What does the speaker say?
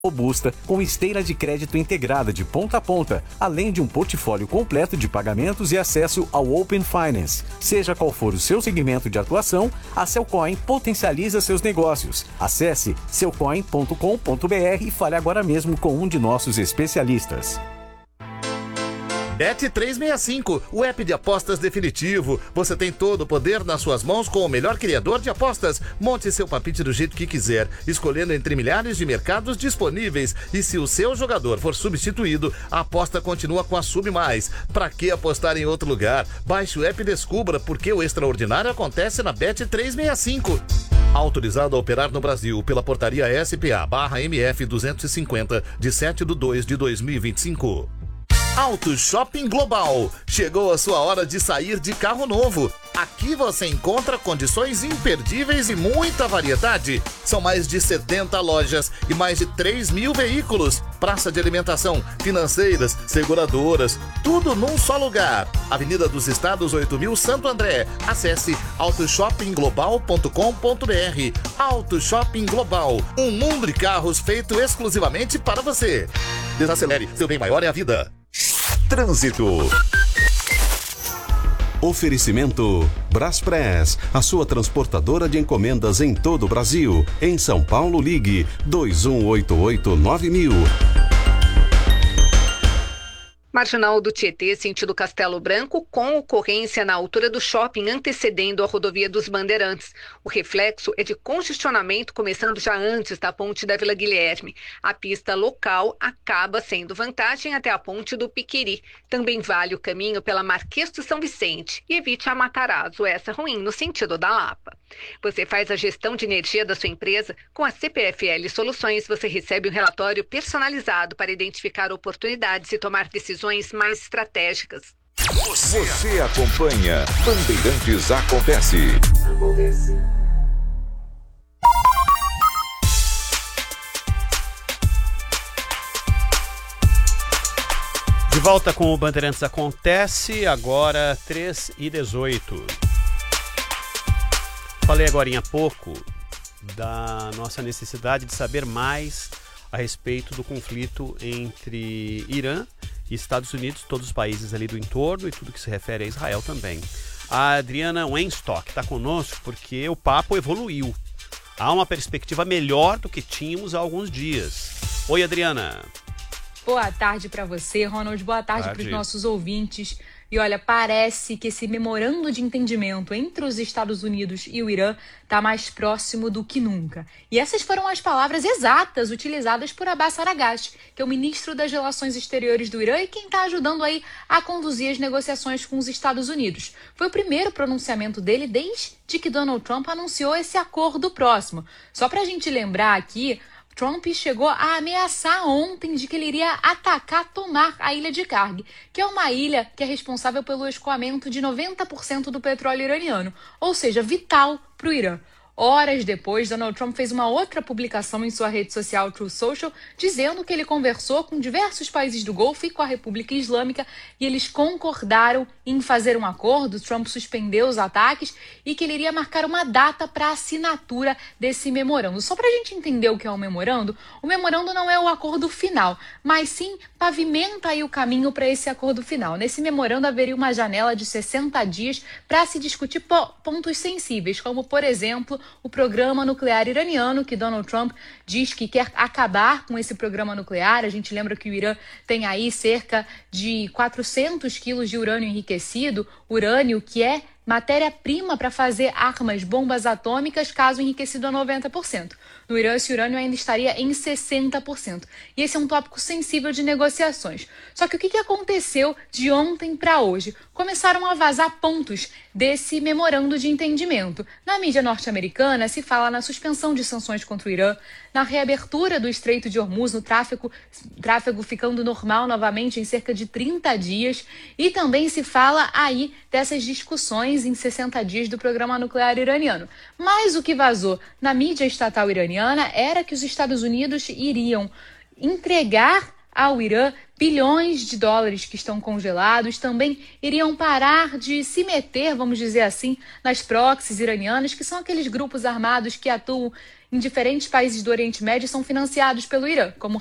robusta, com esteira de crédito integrada de ponta a ponta, além de um portfólio completo de pagamentos e acesso ao Open Finance. Seja qual for o seu segmento de atuação, a Cellcoin potencializa seus negócios. Acesse cellcoin.com.br e fale agora mesmo com um de nossos especialistas. Bet365, o app de apostas definitivo. Você tem todo o poder nas suas mãos com o melhor criador de apostas. Monte seu palpite do jeito que quiser, escolhendo entre milhares de mercados disponíveis. E se o seu jogador for substituído, a aposta continua com a Sub+. Pra que apostar em outro lugar? Baixe o app e descubra porque o extraordinário acontece na Bet365. Autorizado a operar no Brasil pela portaria SPA/MF 250, de 7/2/2025. Auto Shopping Global. Chegou a sua hora de sair de carro novo. Aqui você encontra condições imperdíveis e muita variedade. São mais de 70 lojas e mais de 3.000 veículos. Praça de alimentação, financeiras, seguradoras, tudo num só lugar. Avenida dos Estados 8.000, Santo André. Acesse autoshoppingglobal.com.br. Auto Shopping Global, um mundo de carros feito exclusivamente para você. Desacelere, seu bem maior é a vida. Trânsito. Oferecimento Braspress, a sua transportadora de encomendas em todo o Brasil. Em São Paulo, ligue 2188-9000. Marginal do Tietê, sentido Castelo Branco, com ocorrência na altura do shopping antecedendo a rodovia dos Bandeirantes. O reflexo é de congestionamento começando já antes da ponte da Vila Guilherme. A pista local acaba sendo vantagem até a ponte do Piqueri. Também vale o caminho pela Marquês de São Vicente e evite a Matarazzo, essa ruim no sentido da Lapa. Você faz a gestão de energia da sua empresa? Com a CPFL Soluções, você recebe um relatório personalizado para identificar oportunidades e tomar decisões mais estratégicas. Você acompanha Bandeirantes Acontece. De volta com o Bandeirantes Acontece, agora 3h18. Falei agora há pouco da nossa necessidade de saber mais a respeito do conflito entre Irã e Estados Unidos, todos os países ali do entorno e tudo que se refere a Israel também. A Adriana Wenstock está conosco porque o papo evoluiu. Há uma perspectiva melhor do que tínhamos há alguns dias. Oi, Adriana. Boa tarde para você, Ronald. Boa tarde para os nossos ouvintes. E olha, parece que esse memorando de entendimento entre os Estados Unidos e o Irã está mais próximo do que nunca. E essas foram as palavras exatas utilizadas por Abbas Araghchi, que é o ministro das Relações Exteriores do Irã e quem está ajudando aí a conduzir as negociações com os Estados Unidos. Foi o primeiro pronunciamento dele desde que Donald Trump anunciou esse acordo próximo. Só para a gente lembrar aqui, Trump chegou a ameaçar ontem de que ele iria tomar a ilha de Karg, que é uma ilha que é responsável pelo escoamento de 90% do petróleo iraniano, ou seja, vital para o Irã. Horas depois, Donald Trump fez uma outra publicação em sua rede social Truth Social, dizendo que ele conversou com diversos países do Golfo e com a República Islâmica e eles concordaram em fazer um acordo. Trump suspendeu os ataques e que ele iria marcar uma data para a assinatura desse memorando. Só para a gente entender o que é o memorando não é o acordo final, mas sim pavimenta aí o caminho para esse acordo final. Nesse memorando haveria uma janela de 60 dias para se discutir pontos sensíveis, como, por exemplo, o programa nuclear iraniano, que Donald Trump diz que quer acabar com esse programa nuclear. A gente lembra que o Irã tem aí cerca de 400 quilos de urânio enriquecido, urânio que é matéria-prima para fazer armas, bombas atômicas, caso enriquecido a 90%. No Irã, esse urânio ainda estaria em 60%. E esse é um tópico sensível de negociações. Só que o que aconteceu de ontem para hoje? Começaram a vazar pontos desse memorando de entendimento. Na mídia norte-americana se fala na suspensão de sanções contra o Irã, na reabertura do Estreito de Hormuz, no tráfego ficando normal novamente em cerca de 30 dias, e também se fala aí dessas discussões em 60 dias do programa nuclear iraniano. Mas o que vazou na mídia estatal iraniana era que os Estados Unidos iriam entregar ao Irã bilhões de dólares que estão congelados, também iriam parar de se meter, vamos dizer assim, nas proxies iranianas, que são aqueles grupos armados que atuam em diferentes países do Oriente Médio são financiados pelo Irã, como